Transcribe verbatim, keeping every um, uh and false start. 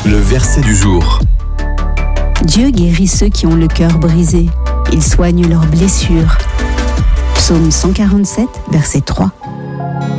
Le verset du jour. Dieu guérit ceux qui ont le cœur brisé. Il soigne leurs blessures. Psaume cent quarante-sept, verset trois.